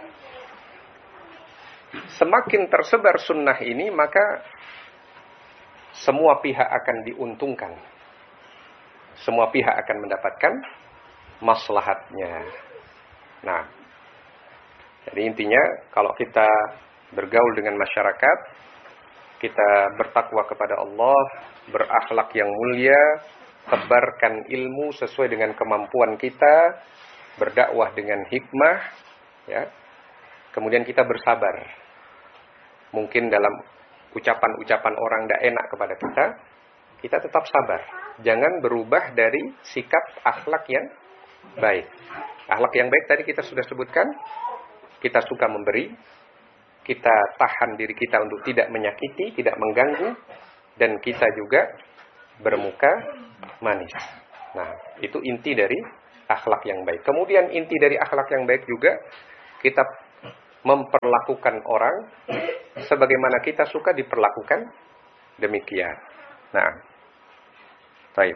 S1: Semakin tersebar sunnah ini, maka semua pihak akan diuntungkan. Semua pihak akan mendapatkan maslahatnya. Nah, jadi intinya kalau kita bergaul dengan masyarakat, kita bertakwa kepada Allah, berakhlak yang mulia, tebarkan ilmu sesuai dengan kemampuan kita, berdakwah dengan hikmah, ya. Kemudian kita bersabar. Mungkin dalam ucapan-ucapan orang tidak enak kepada kita, kita tetap sabar. Jangan berubah dari sikap akhlak yang baik. Akhlak yang baik tadi kita sudah sebutkan, kita suka memberi, kita tahan diri kita untuk tidak menyakiti, tidak mengganggu, dan kita juga bermuka manis. Nah, itu inti dari akhlak yang baik. Kemudian inti dari akhlak yang baik juga kita memperlakukan orang sebagaimana kita suka diperlakukan demikian. Nah, baik.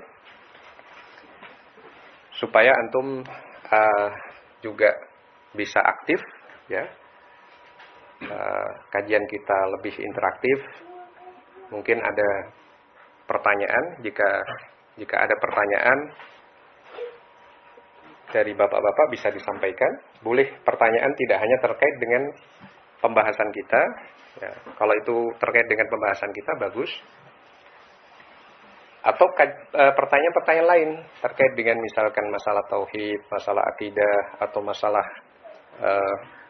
S1: Supaya antum uh, juga bisa aktif, ya. Uh, kajian kita lebih interaktif. Mungkin ada pertanyaan. Jika jika ada pertanyaan dari bapak-bapak bisa disampaikan. Boleh pertanyaan tidak hanya terkait dengan pembahasan kita. Ya, kalau itu terkait dengan pembahasan kita bagus. Atau pertanyaan-pertanyaan lain terkait dengan misalkan masalah tauhid, masalah akidah, atau masalah uh,